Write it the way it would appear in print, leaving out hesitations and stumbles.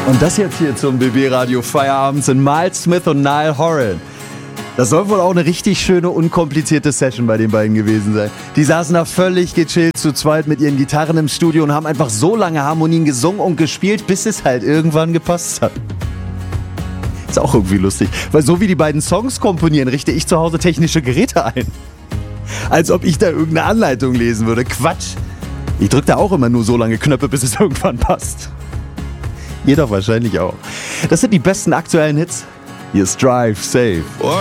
Und das jetzt hier zum BB-Radio Feierabend sind Miles Smith und Niall Horan. Das soll wohl auch eine richtig schöne, unkomplizierte Session bei den beiden gewesen sein. Die saßen da völlig gechillt zu zweit mit ihren Gitarren im Studio und haben einfach so lange Harmonien gesungen und gespielt, bis es halt irgendwann gepasst hat. Ist auch irgendwie lustig, weil so wie die beiden Songs komponieren, richte ich zu Hause technische Geräte ein. Als ob ich da irgendeine Anleitung lesen würde. Quatsch. Ich drücke da auch immer nur so lange Knöpfe, bis es irgendwann passt. Ihr doch wahrscheinlich auch. Das sind die besten aktuellen Hits. Hier ist Drive Safe.